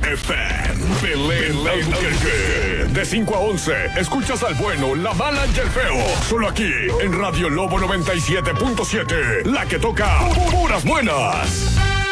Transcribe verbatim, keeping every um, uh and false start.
F M. Belén, Belén, de cinco a once, escuchas al bueno, la mala y el feo. Solo aquí, en Radio Lobo noventa y siete punto siete. La que toca puras buenas.